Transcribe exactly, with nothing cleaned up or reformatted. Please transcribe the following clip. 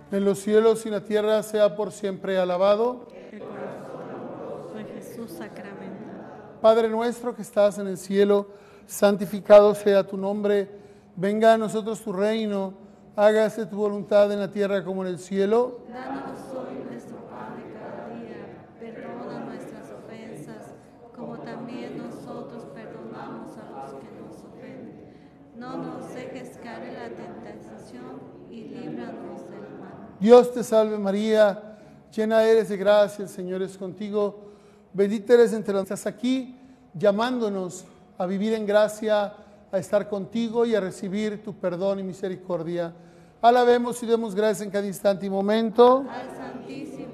en los cielos y en la tierra, sea por siempre alabado. El corazón amoroso de Jesús sacramentado. Padre nuestro que estás en el cielo, santificado sea tu nombre. Venga a nosotros tu reino. Hágase tu voluntad en la tierra como en el cielo. Danos hoy nuestro pan de cada día. Perdona nuestras ofensas, como también nosotros perdonamos a los que nos ofenden. No nos dejes caer en la tentación y líbranos del mal. Dios te salve María, llena eres de gracia, el Señor es contigo. Bendita eres entre las que estás aquí, llamándonos a vivir en gracia, a estar contigo y a recibir tu perdón y misericordia. Alabemos y demos gracias en cada instante y momento Al Santísimo